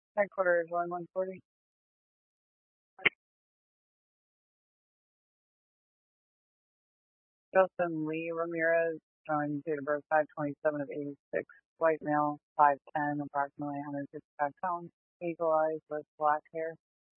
Headquarters 1140. Justin Lee Ramirez, showing date of birth 527 of 86. White male, 5'10", approximately 155 pounds. Eagle eyes with black hair.